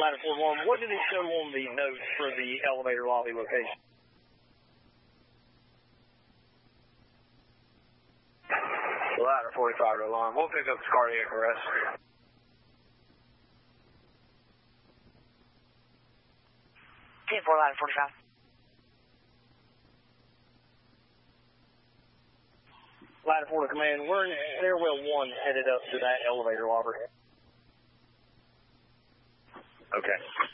Ladder 41, what did it show on the notes for the elevator lobby location? Ladder 45 to alarm. We'll pick up the cardiac arrest. Team 4, Ladder 45. Ladder 4 to command, we're in stairwell 1 headed up to that elevator lobby. Okay.